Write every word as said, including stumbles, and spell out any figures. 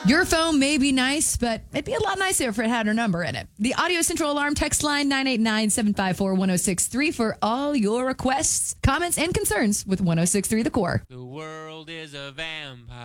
Your phone may be nice, but it'd be a lot nicer if it had her number in it. The Audio Central Alarm text line nine eight nine, seven five four, one oh six three for all your requests, comments, and concerns with one oh six three The Core. The world is a vampire.